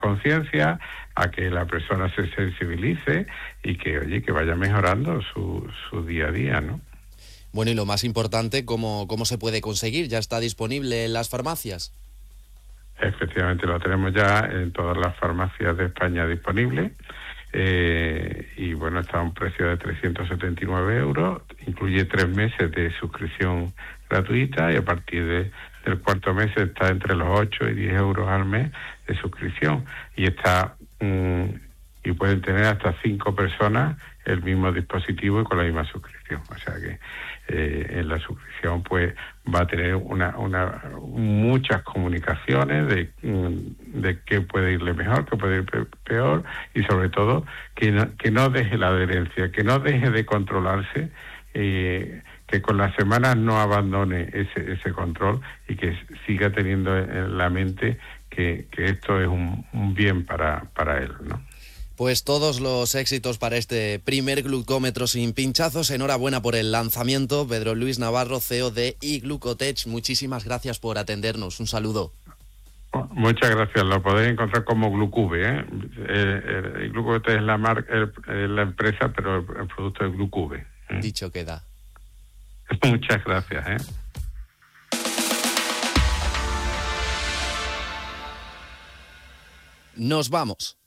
conciencia, a que la persona se sensibilice y que, oye, que vaya mejorando su día a día, ¿no? Bueno, y lo más importante, ¿cómo se puede conseguir? ¿Ya está disponible en las farmacias? Efectivamente, lo tenemos ya en todas las farmacias de España disponible. Y bueno, está a un precio de 379 euros, incluye 3 meses de suscripción gratuita y a partir del cuarto mes está entre los 8 y 10 euros al mes de suscripción. Y está y pueden tener hasta 5 personas el mismo dispositivo y con la misma suscripción. O sea que en la suscripción pues va a tener muchas comunicaciones de qué puede irle mejor, qué puede ir peor, y sobre todo que no deje la adherencia, que no deje de controlarse, que con las semanas no abandone ese control y que siga teniendo en la mente que esto es un bien para él, ¿no? Pues todos los éxitos para este primer glucómetro sin pinchazos. Enhorabuena por el lanzamiento. Pedro Luis Navarro, CEO de iGlucotech. Muchísimas gracias por atendernos. Un saludo. Muchas gracias. Lo podéis encontrar como Glucube, ¿eh? El Glucotech es la marca, la empresa, pero el producto es Glucube. Dicho queda. Muchas gracias, ¿eh? Nos vamos.